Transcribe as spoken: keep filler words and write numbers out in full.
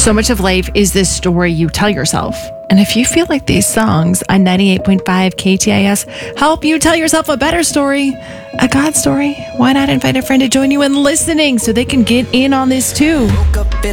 So much of life is this story you tell yourself. And if you feel like these songs on ninety-eight point five K T I S help you tell yourself a better story, a God story, why not invite a friend to join you in listening so they can get in on this too?